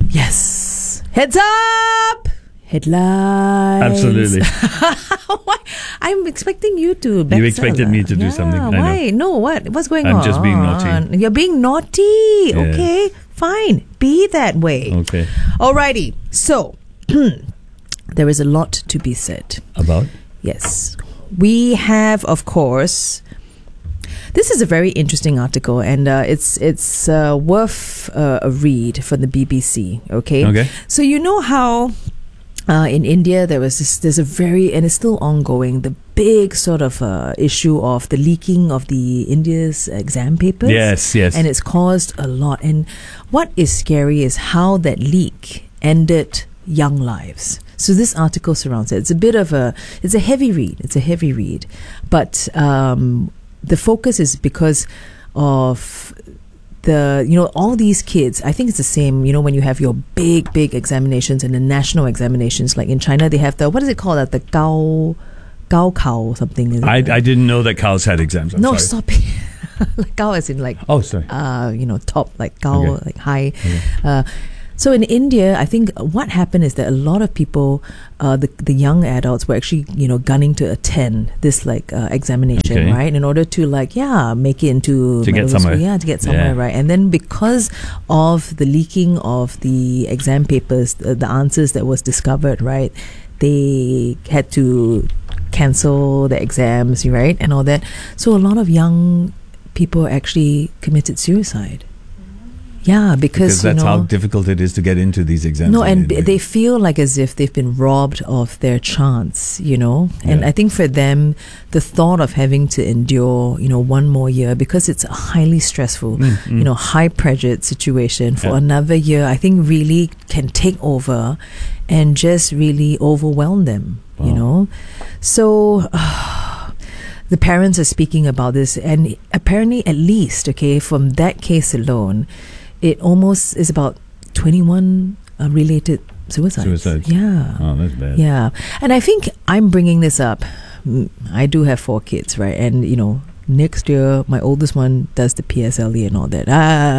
Yes. Heads up! Headlines. Absolutely. I'm expecting you to. You expected me to do something. I Why? know. No, what? What's going on? I'm just being naughty. You're being naughty. Yeah. Okay, fine. Be that way. Okay. Alrighty. So, there is a lot to be said. About? Yes. We have, of course, this is a very interesting article, and it's worth a read from the BBC. Okay. So you know how in India there's a very, and it's still ongoing, the big sort of issue of the leaking of the India's exam papers. Yes. And it's caused a lot. And what is scary is how that leak ended young lives. So this article surrounds it. It's a heavy read. But the focus is because of all these kids. I think it's the same, when you have your big examinations and the national examinations, like in China, they have what is it called? The Gao Kao something. I didn't know that cows had exams. I'm sorry. Stop it. Like Gao as in like, oh, sorry. Top, like Gao, Okay. like high. Okay. So in India, I think what happened is that a lot of people, the young adults, were actually, gunning to attend this examination, Okay. right? In order to make it into To get somewhere. Yeah, to get somewhere, Yeah. right? And then because of the leaking of the exam papers, the answers that was discovered, right? They had to cancel the exams, right? And all that. So a lot of young people actually committed suicide. Yeah, because that's how difficult it is to get into these exams. No, and they feel like as if they've been robbed of their chance, And Yeah. I think for them, the thought of having to endure, one more year, because it's a highly stressful, high pressured situation for another year, I think really can take over and just really overwhelm them, So the parents are speaking about this, and apparently, at least, from that case alone, it almost is about 21 related suicides. Yeah. Oh, that's bad. Yeah. And I think I'm bringing this up. I do have 4 kids, right? And, next year, my oldest one does the PSLE and all that.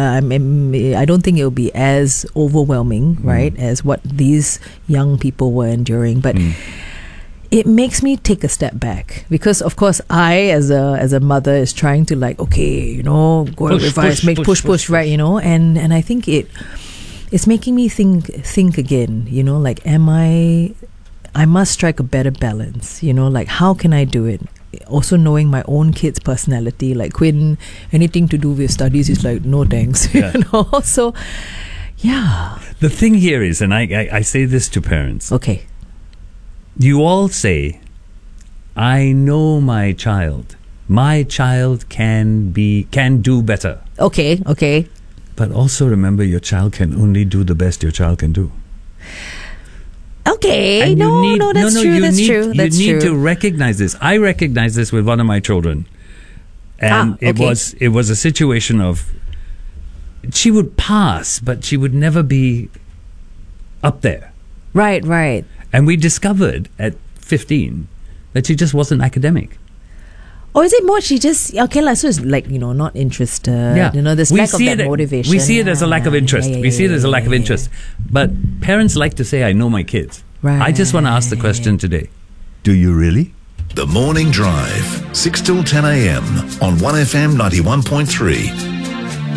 I don't think it'll be as overwhelming, right, as what these young people were enduring. But it makes me take a step back, because of course I as a mother is trying to go and revise, push, right, and I think it's making me think again, I must strike a better balance, how can I do it? Also knowing my own kids' personality, like Quinn, anything to do with studies is like, no thanks, so yeah. The thing here is, and I say this to parents. Okay. You all say, I know my child. My child can do better. Okay. But also remember, your child can only do the best your child can do. Okay. And That's true. You need to recognize this. I recognize this with one of my children. And it was a situation of, she would pass, but she would never be up there. Right. And we discovered at 15 that she just wasn't academic. Or is it more she just, so it's not interested, there's lack of that motivation. We see it as a lack of interest. We see it as a lack of interest. But parents like to say, I know my kids. Right. I just want to ask the question today. Do you really? The Morning Drive, 6 till 10 a.m. on 1FM 91.3.